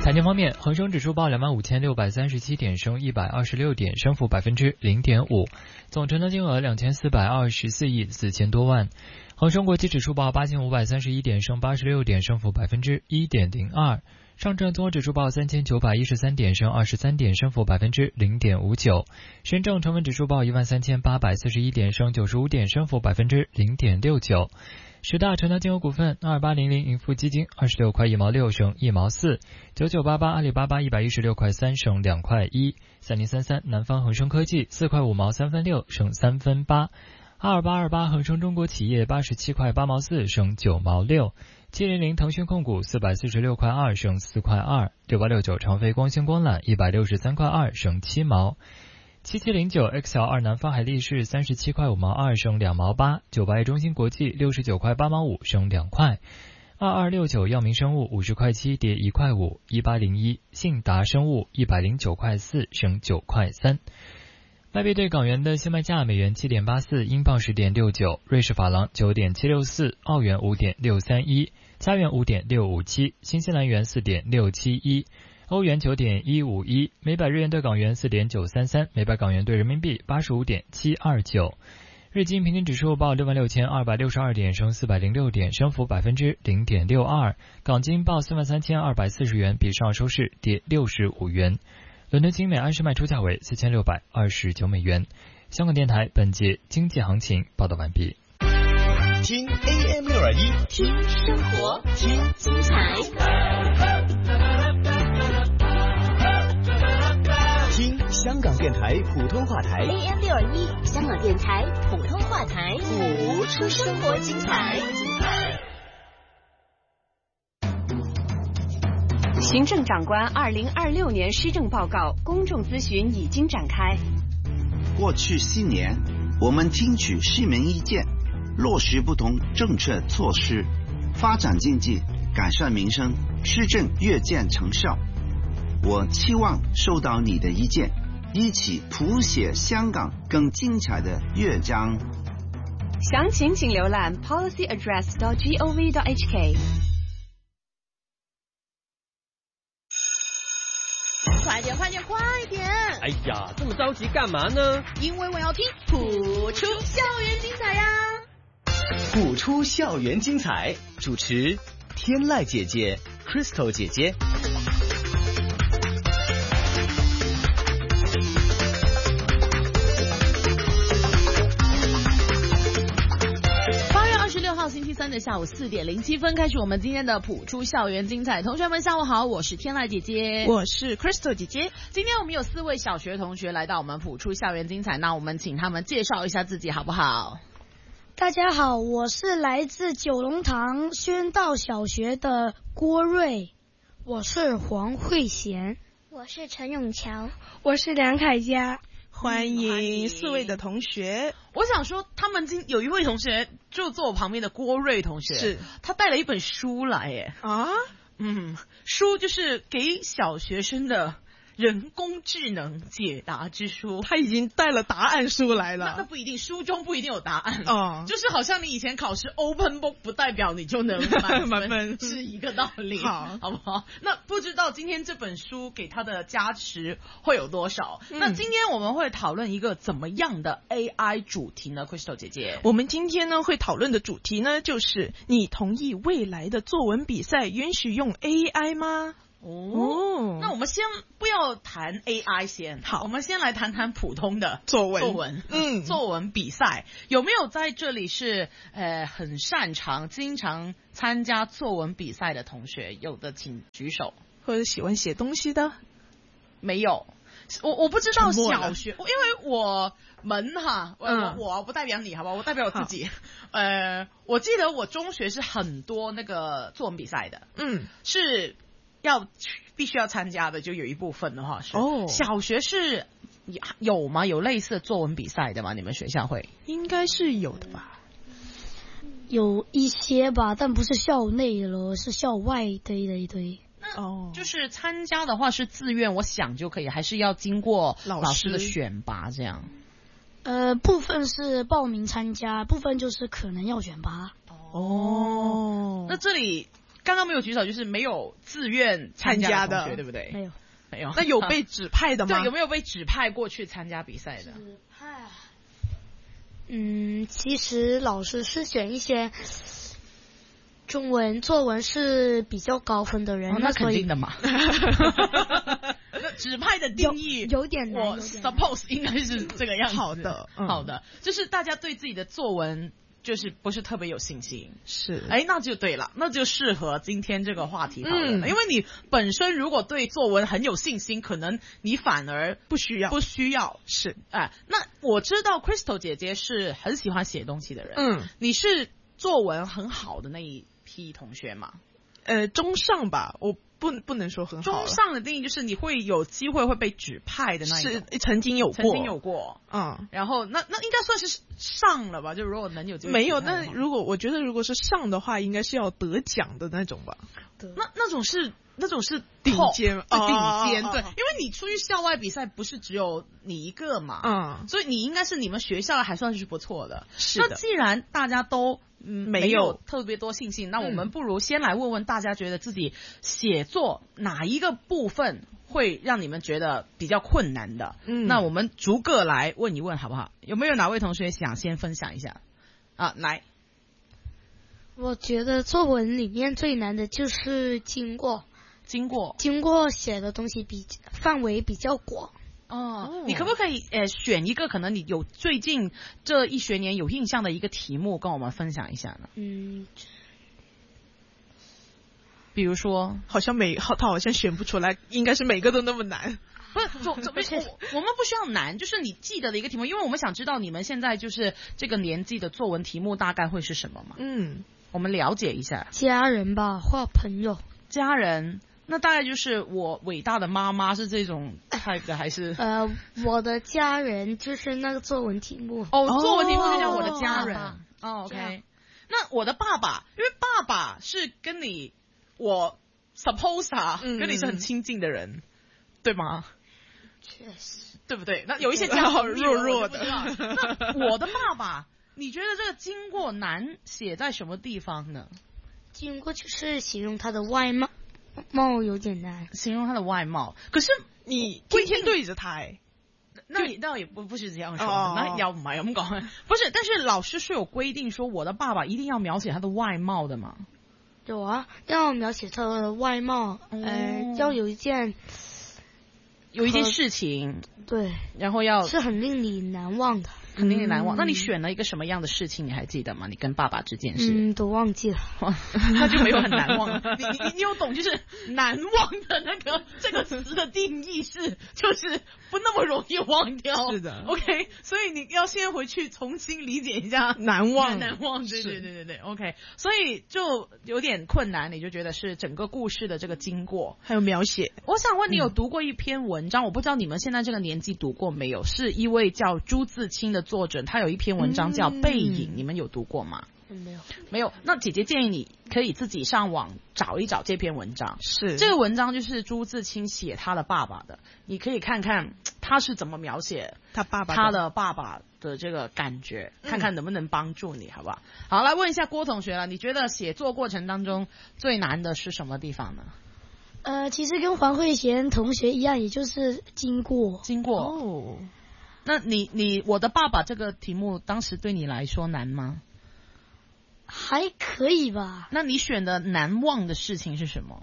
财经方面，恒生指数报25,637点，升126点，升幅0.5%，总成交金额2424亿4千多万。恒生国际指数报8531点，升86点，升幅1.02%。上证综合指数报3913点，升23点，升幅0.59%。深证成分指数报13841点，升95点，升幅0.69%。十大成交金额股份：2800盈富基金26块1毛6升1毛4，9988阿里巴巴116块3升2块1，3033南方恒生科技4块5毛3分6升3分8，2828恒生中国企业87块8毛4升9毛6，700腾讯控股446块2升4块2，6869长飞光纤光缆163块2升7毛。7709 XL2 南方海力士37块5毛2升2毛8，98中芯国际69块8毛5升2块，2269药明生物50块7跌1块5，1801信达生物109块4升9块3。外币对港元的现卖价：美元7.84，英镑10.69，瑞士法郎9.764，澳元5.631，加元5.657，新西兰元4.671。欧元9.151，每百日元对港元4.933，每百港元对人民币85.729。日经平均指数报66,262点，升406点，升幅0.62%。港金报43,240元，比上收市跌65元。伦敦金每安士卖出价为4629美元。香港电台本节经济行情报道完毕。 听 AM621， 听生活，听精彩。 听香港电台普通话台 AM621，香港电台普通话台，谱出生活精彩。 行政长官2026年施政报告公众咨询已经展开。 过去4年，我们听取市民意见，落实不同政策措施，发展经济，改善民生，施政越见成效。我期望收到你的意见，一起谱写香港更精彩的乐章。 详情请浏览 policyaddress.gov.hk。 快点，快点，快点！ 哎呀，这么着急干嘛呢？ 因为我要听谱出校园精彩呀！ 谱出校园精彩，主持天籁姐姐、Crystal 姐姐。 8月26号星期三的下午4点07分开始我们今天的谱出校园精彩。同学们下午好，我是天籁姐姐， 我是 Crystal 姐姐。 今天我们有4位小学同学来到我们谱出校园精彩，那我们请他们介绍一下自己好不好？ 大家好，我是来自九龙塘宣道小学的郭瑞。 我是黄慧贤。 我是陈永强。 我是梁凯佳。 欢迎4位的同学。 我想说，他们有一位同学就坐我旁边的郭瑞同学， 是他带了一本书来耶。 啊， 书就是给小学生的人工智能解答之书。 他已经带了答案书来了。 那不一定，书中不一定有答案哦， 就是好像你以前考试 open book 不代表你就能满分是一个道理。好不好？那不知道今天这本书给他的加持会有多少？那今天我们会讨论一个怎么样的 AI 主题呢 Crystal 姐姐？ 我们今天呢会讨论的主题呢就是你同意未来的作文比赛允许用 AI 吗？ 那我们先不要谈 AI 先，好，我们先来谈谈普通的作文。作文比赛有没有在这里是很擅长、经常参加作文比赛的同学？有的请举手。 或者喜欢写东西的？ 没有。我不知道小学，因为我们我不代表你好吧，我代表我自己。我记得我中学是很多那个作文比赛的，是必须要参加的，就有一部分的话是。小学是有吗？有类似的作文比赛的吗？你们学校会？ 应该是有的吧。 有一些吧，但不是校内了，是校外的一堆。 那就是参加的话是自愿，我想就可以，还是要经过老师的选拔这样？ 部分是报名参加，部分就是可能要选拔。 那这里刚刚没有举手，就是没有自愿参加的同学，对不对？没有。 那有被指派的吗？ 对，有没有被指派过去参加比赛的？ 指派。其实老师是选一些中文作文是比较高分的人， 那肯定的嘛。指派的定义有点难， 我 suppose 应该是这个样子。 好的， 好的，就是大家对自己的作文就是不是特别有信心， 是， 那就对了，那就适合今天这个话题讨论了。因为你本身如果对作文很有信心，可能你反而不需要， 是， 那我知道 Crystal 姐姐是很喜欢写东西的人，你是作文很好的那一批同学吗？ 中上吧，我不能说很好。 中上的定义就是你会有机会会被指派的那一种， 是曾经有过， 然后那应该算是上了吧？就如果能有机会没有，那我觉得如果是上的话，应该是要得奖的那种吧？ 那种是顶尖， 顶尖，对，因为你出去校外比赛不是只有你一个嘛，所以你应该是你们学校还算是不错的。 是的。 那既然大家都没有特别多信心，那我们不如先来问问大家，觉得自己写作哪一个部分会让你们觉得比较困难的？那我们逐个来问一问好不好？有没有哪位同学想先分享一下？来。 我觉得作文里面最难的就是经过写的东西范围比较广。 你可不可以选一个可能你有最近这一学年有印象的一个题目跟我们分享一下呢？比如说， 他好像选不出来，应该是每个都那么难。 不是，我们不需要难，就是你记得的一个题目，因为我们想知道你们现在就是这个年纪的作文题目大概会是什么嘛？我们了解一下。 家人吧，或朋友。 家人。那大概就是我伟大的妈妈是这种 type 的，还是我的家人就是那个作文题目。 作文题目就叫我的家人。OK。那我的爸爸，因为爸爸是跟我 suppose 跟你是很亲近的人，对吗？ 确实， 对不对？那有一些家好弱的。那我的爸爸，你觉得这个经过难写在什么地方呢？ 经过就是形容他的外貌有点难， 形容他的外貌。可是你天天对着他那你倒也不是这样说的，那要唔係咁講，不是。但是老師是有規定說我的爸爸一定要描寫他的外貌的嘛？ 有啊，要描寫他的外貌，要有一件事情， 对， 然後要是很令你难忘的。 很令你难忘。那你选了一个什么样的事情？你还记得吗？你跟爸爸这件事？ 都忘记了。 那就没有很难忘。你有懂就是难忘的那个这个词的定义就是不那么容易忘掉。 是的。 OK， 所以你要先回去重新理解一下难忘。 对。OK， 所以就有点困难，你就觉得是整个故事的这个经过还有描写。 我想问你有读过一篇文章，我不知道你们现在这个年纪读过没有？是一位叫朱自清的作者，他有一篇文章叫《背影》，你们有读过吗？没有。那姐姐建议你可以自己上网找一找这篇文章。 是这个文章就是朱自清写他的爸爸的，你可以看看他是怎么描写他的爸爸的这个感觉，看看能不能帮助你，好不好？好，来问一下郭同学了，你觉得写作过程当中最难的是什么地方呢？ 其实跟黄慧贤同学一样，也就是经过。 哦，那你我的爸爸这个题目当时对你来说难吗？ 还可以吧。 那你选的难忘的事情是什么？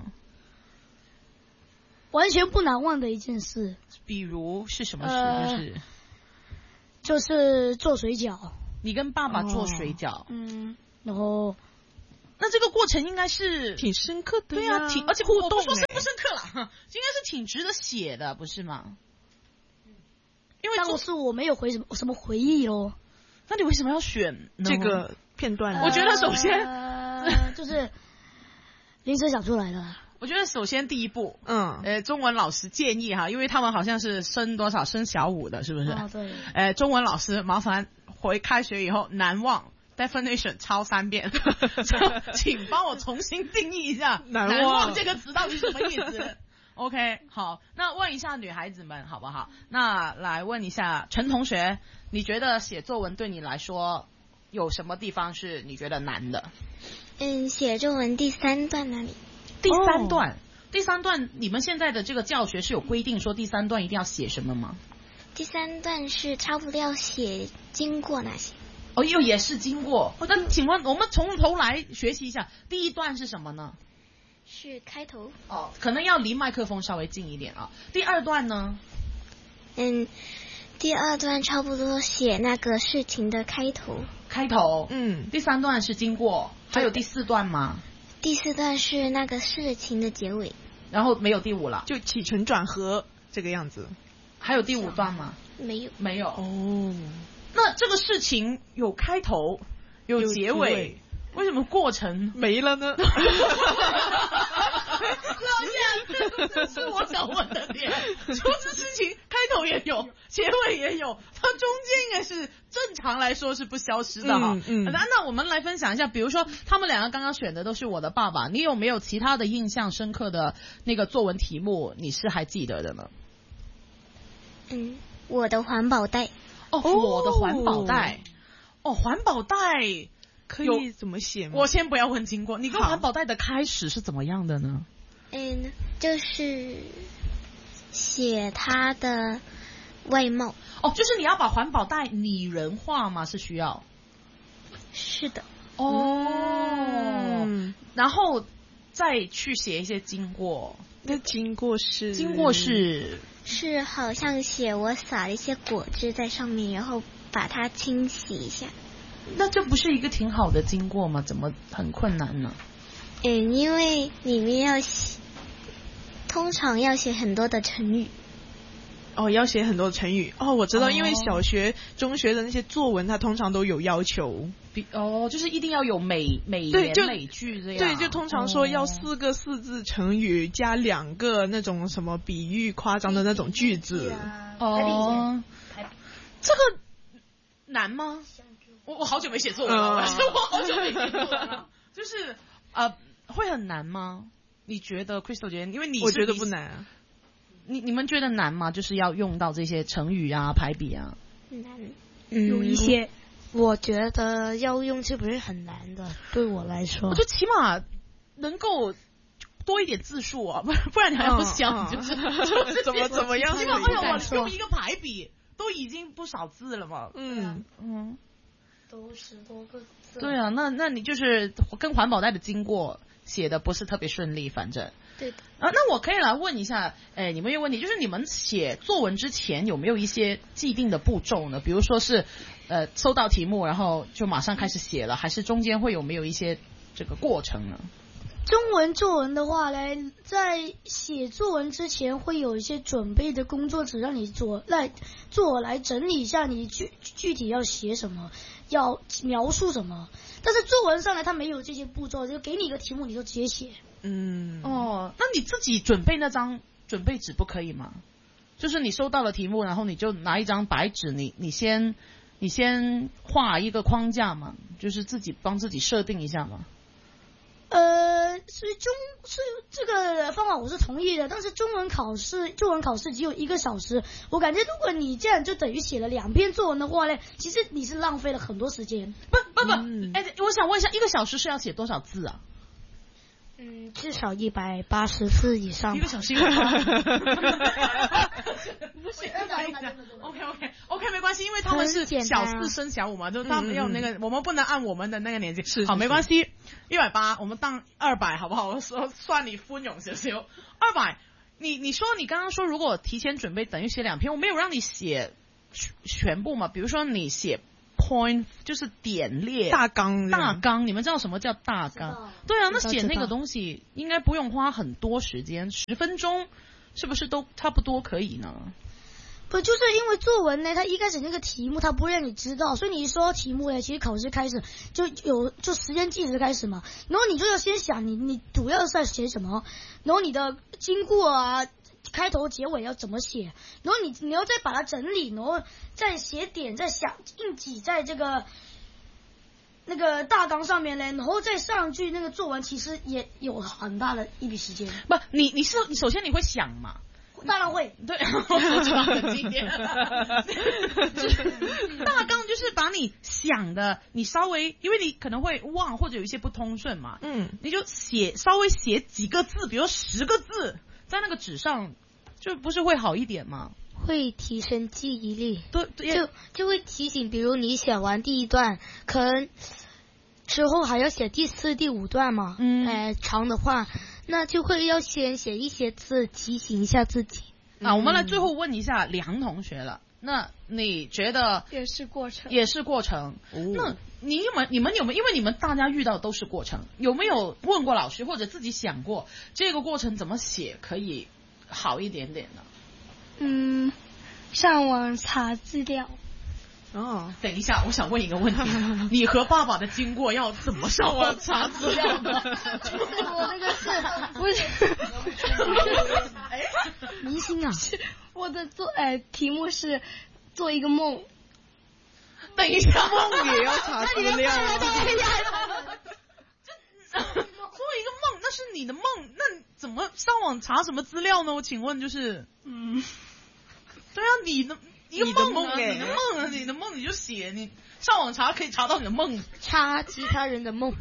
完全不难忘的一件事。 比如是什么事？ 就是做水饺。 你跟爸爸做水饺。 然后那这个过程应该是挺深刻的。 对啊，而且我不说深不深刻啦，应该是挺值得写的，不是吗？因为但是我没有什么回忆哦。 那你为什么要选这个片段？ 我觉得首先就是临时想出来的。 我觉得首先第一步，中文老师建议因为他们好像是升小5的，是不是？ 对。 中文老师麻烦开学以后难忘 definition 抄3遍，请帮我重新定义一下难忘这个词到底什么意思。OK， 好，那问一下女孩子们好不好？那来问一下陈同学，你觉得写作文对你来说有什么地方是你觉得难的？ 写作文第3段那里。 第三段，你们现在的这个教学是有规定说第3段一定要写什么吗？ 第3段是差不多要写经过那些。 也是经过。那请问我们从头来学习一下，第1段是什么呢？ 是开头。 可能要离麦克风稍微近一点啊。第2段呢？ 第2段差不多写那个事情的开头。 第3段是经过，还有第4段吗？ 第4段是那个事情的结尾。 然后没有第5了， 就起承转合这个样子。 还有第5段吗？ 没有。 那这个事情有开头有结尾，为什么过程没了呢？ 这是我想问的点。说这事情开头也有，结尾也有，它中间应该是正常来说是不消失的哈。那我们来分享一下，比如说他们2个刚刚选的都是我的爸爸，你有没有其他的印象深刻的那个作文题目你是还记得的呢？ 我的环保袋。 我的环保袋。环保袋可以怎么写吗？ 我先不要问经过，你跟环保袋的开始是怎么样的呢？ 就是写它的外貌。 就是你要把环保袋拟人化吗？是需要？ 是的。 然后再去写一些经过。 那经过是好像写我撒了一些果汁在上面，然后把它清洗一下。 那这不是一个挺好的经过吗？怎么很困难呢？ 因为里面通常要写很多的成语。 要写很多成语。我知道，因为小学、中学的那些作文，它通常都有要求。 就是一定要有美言美句这样。 对，就通常说要4个4字成语加2个那种什么比喻夸张的那种句子。 这个难吗？我好久没写作文了，我好久没写作文了。就是会很难吗？你觉得 Crystal 觉得？因为我觉得不难啊。 你们觉得难吗？就是要用到这些成语啊、排比啊。 难。 有一些。我觉得要用是不是很难的？对我来说， 我觉得起码能够多一点字数啊，不然你还要想，就是怎么样？ 起码我用一个排比都已经不少字了嘛。 都10多个字。 对啊，那你就是跟环保袋的经过写的不是特别顺利，反正。 对的。 那我可以来问一下，你们有问题，就是你们写作文之前有没有一些既定的步骤呢？比如说是收到题目然后就马上开始写了，还是中间会有没有一些这个过程呢？ 中文作文的话呢，在写作文之前会有一些准备的工作纸让你做来整理一下你具体要写什么，要描述什么。但是作文上来它没有这些步骤，就给你一个题目你就直接写。 那你自己准备那张准备纸不可以吗？就是你收到了题目，然后你就拿一张白纸，你先画一个框架嘛，就是自己帮自己设定一下嘛。 所以这个方法我是同意的，但是作文考试只有1个小时，我感觉如果你这样就等于写了2篇作文的话呢，其实你是浪费了很多时间。 不，我想问一下，1个小时是要写多少字啊？ 至少180字以上。 1个小时不是OK 没关系，因为他们是小4升小5嘛，就是他们有那个，我们不能按我们的那个年纪。好，没关系，180，我们当200好不好？我说算你寬容少少。200，你说你刚刚说如果提前准备等于写2篇，我没有让你写全部嘛？比如说你写。point 就是点列大纲， 你们知道什么叫大纲？对啊，那写那个东西应该不用花很多时间，10分钟是不是都差不多可以呢？ 不，就是因为作文呢，它一开始那个题目它不会让你知道，所以你说题目呢，其实考试开始就时间计时开始嘛，然后你就要先想你主要是在写什么，然后你的经过啊。开头结尾要怎么写，然后你要再把它整理，然后再写点，再硬挤在这个那个大纲上面呢，然后再上去那个作文，其实也有很大的一笔时间。 不，你首先你会想嘛， 当然会。 对，我知道很经典。大纲就是把你想的，你稍微，因为你可能会忘或者有一些不通顺嘛，你就稍微写几个字，比如10个字在那个纸上，就不是会好一点吗？ 会提升记忆力。 对， 就会提醒，比如你写完第1段，可能之后还要写第4、第5段嘛，长的话，那就会要先写一些字提醒一下自己。 我们来最后问一下梁同学了，那你觉得也是过程？ 那你们有没有，因为你们大家遇到的都是过程，有没有问过老师或者自己想过这个过程怎么写可以好一点点呢？ 上网查资料。 等一下，我想问一个问题，你和爸爸的经过要怎么上网查资料呢？ 我那个不是明星啊！ 我的题目是做一个梦。 等一下， 梦也要查资料。 做一个梦，那是你的梦，那怎么上网查什么资料呢？我请问就是，对啊，你的梦啊，你的梦你就写，你上网查可以查到你的梦， 查其他人的梦。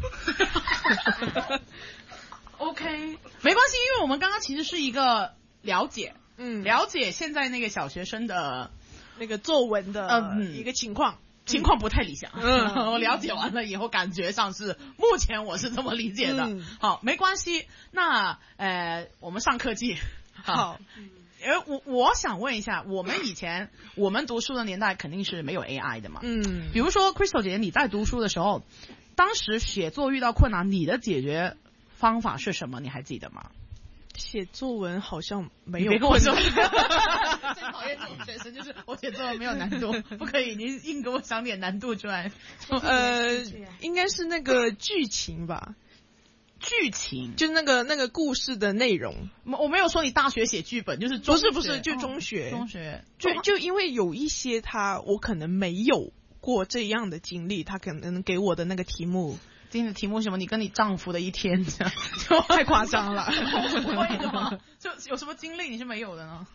OK， 没关系，因为我们刚刚其实是一个了解现在那个小学生的那个作文的一个情况不太理想。我了解完了以后，感觉上是目前我是这么理解的。好，没关系。那我们上课记好。我想问一下，我们读书的年代肯定是没有 AI 的嘛？比如说 Crystal 姐姐，你在读书的时候，当时写作遇到困难，你的解决方法是什么？你还记得吗？ 写作文好像没有。 别跟我说，最讨厌这种学生，就是我写作文没有难度，不可以，你硬给我想点难度出来。 应该是那个剧情吧。 剧情就那个故事的内容， 我没有说你大学写剧本，就是不是就中学， 就因为有一些我可能没有过这样的经历，他可能给我的那个题目。 今天的题目是什么？你跟你丈夫的一天，这样就太夸张了。 不会的吗？就有什么经历你是没有的呢？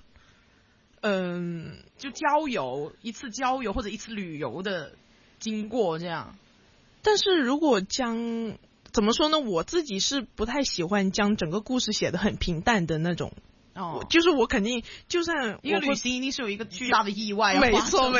就一次郊游或者一次旅游的经过这样。 但是如果怎么说呢？我自己是不太喜欢将整个故事写得很平淡的那种。就是我肯定就算一个旅行一定是有一个巨大的意外， 没错。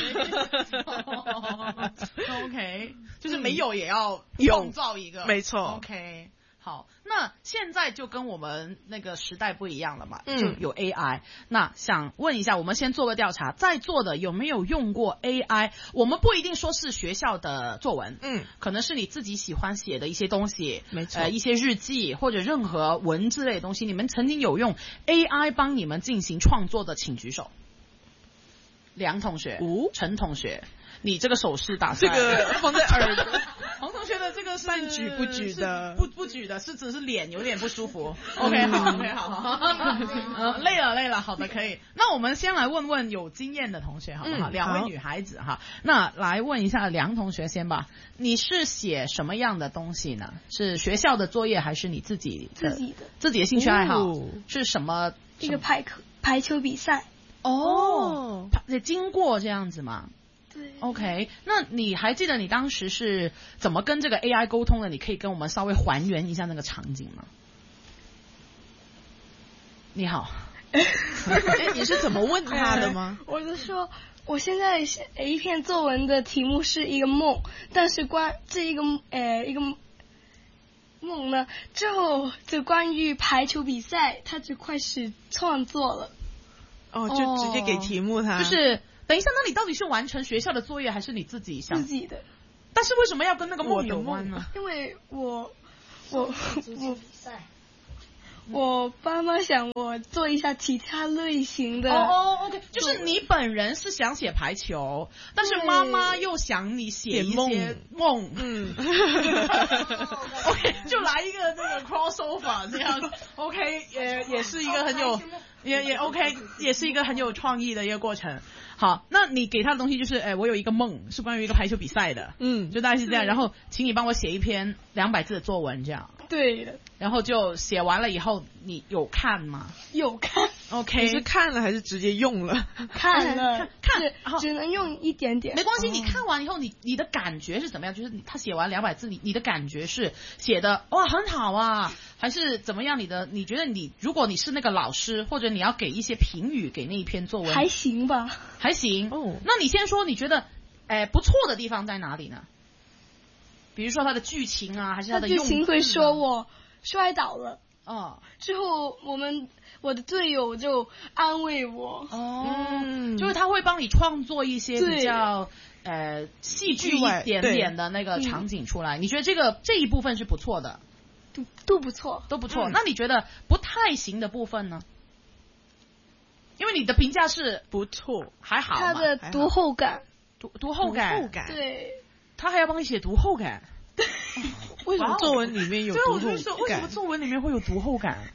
OK， 就是没有也要创造一个， 没错。 OK。好，那现在就跟我们那个时代不一样了嘛，就有 AI。那想问一下，我们先做个调查，在座的有没有用过 AI？ 我们不一定说是学校的作文，可能是你自己喜欢写的一些东西， 没错， 一些日记或者任何文字类的东西，你们曾经有用 AI 帮你们进行创作的，请举手。梁同学，陈同学。你这个手势打出来， 这个放在耳朵。 黄同学的这个是半举不举的， 不举的，是只是脸有点不舒服。OK， 好，累了，好的，可以。那我们先来问问有经验的同学，好不好？两位女孩子哈，那来问一下梁同学先吧。你是写什么样的东西呢？是学校的作业还是你自己的兴趣爱好？是什么？ 一个排球比赛。 经过这样子吗？ 对。 OK， 那你还记得你当时是怎么跟这个 AI 沟通的？你可以跟我们稍微还原一下那个场景吗？你好。 你是怎么问他的吗？ 我就说我现在写一篇作文的题目是一个梦，但是这一个梦呢，之后就关于排球比赛，他就开始创作了。 就直接给题目他。 就是等一下，那你到底是完成学校的作业还是你自己想？ 自己的。 但是为什么要跟那个梦有关呢？ 因为我爸妈想我做一下其他类型的。 OK， 就是你本人是想写排球，但是妈妈又想你写一些梦。OK， 就来一个那个 crossover 这样。OK， 也是一个很有也 OK， 也是一个很有创意的一个过程。好，那你给他的东西就是，我有一个梦是关于一个排球比赛的，就大概是这样，然后请你帮我写一篇200字的作文这样。 对的。 然后就写完了以后，你有看吗？ 有看。 OK， 是看了还是直接用了？ 看了，只能用一点点。 没关系，你看完以后，你的感觉是怎么样？就是他写完200字，你的感觉是写的哇很好啊，还是怎么样？你觉得如果你是那个老师，或者你要给一些评语给那一篇作文， 还行吧？ 还行。哦，那你先说，你觉得不错的地方在哪里呢？比如说它的剧情啊，还是它的用字啊？ 剧情会说我摔倒了。之后我的队友就安慰我。 就是他会帮你创作一些比较戏剧一点点的那个场景出来。你觉得这一部分是不错的？ 都不错， 都不错。那你觉得不太行的部分呢？因为你的评价是不错， 还好嘛。 他的读后感， 读后感， 对， 他还要帮你写读后感。 为什么作文里面有读后感？ 为什么作文里面会有读后感？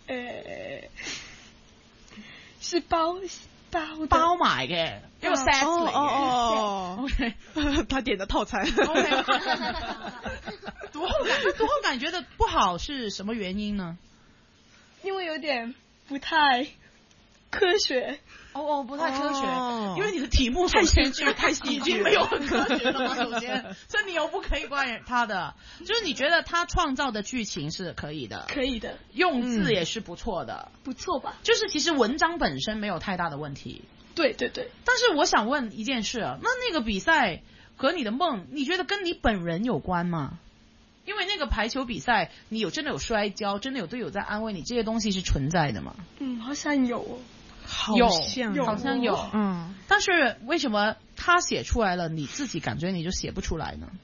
是包買嘅，一個 set 嚟嘅。 OK， 他點的套餐。 OK， 讀後感覺得不好是什麼原因呢？ 因為有點不太科學。 不太科學，因為你的題目太戲劇，已經沒有很科學了嘛。首先，所以你又不可以怪他的，就是你覺得他創造的劇情是可以的， 可以的， 用字也是不錯的， 不錯吧？ 就是其實文章本身沒有太大的問題。 對對對。 但是我想問一件事，那個比賽和你的夢，你覺得跟你本人有關嗎？因為那個排球比賽，你真的有摔跤，真的有隊友在安慰你，這些東西是存在的嗎？ 好像有。 好像有，但是为什么他写出来了，你自己感觉你就写不出来呢？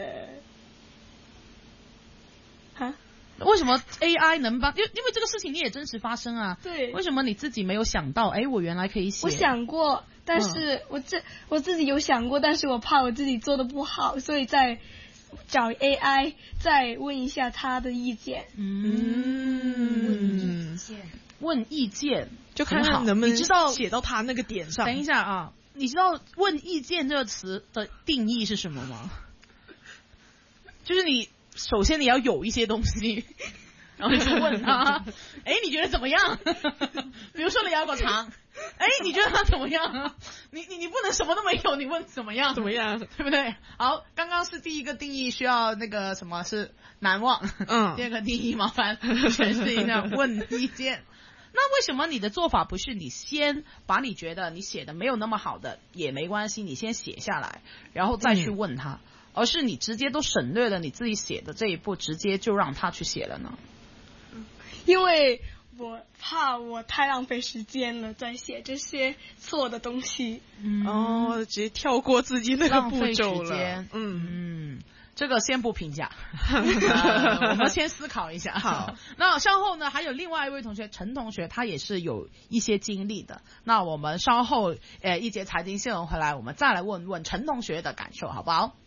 为什么 AI 能帮？因为这个事情你也真实发生啊。 对。 为什么你自己没有想到？我原来可以写。 我想过，但是我自己有想过，但是我怕我自己做的不好，所以再找 AI 再问一下他的意见。 问意见。 就看看能不能写到他那个点上。 等一下啊，你知道“问意见”这个词的定义是什么吗？就是首先你要有一些东西，然后你去问他，你觉得怎么样？比如说你要个肠，你觉得他怎么样？你不能什么都没有，你问怎么样？ 怎么样？ 对不对？好，刚刚是第一个定义，需要那个什么是难忘。第二个定义麻烦诠释一下，问意见。那为什么你的做法不是你先把你觉得你写的没有那么好的也没关系，你先写下来，然后再去问他，而是你直接都省略了你自己写的这一步，直接就让他去写了呢？ 因为我怕我太浪费时间了，在写这些错的东西。 直接跳过自己那个步骤了。 这个先不评价，我们先思考一下。好，那稍后呢，还有另外一位同学陈同学，他也是有一些经历的。那我们稍后一节财经新闻回来，我们再来问问陈同学的感受，好不好？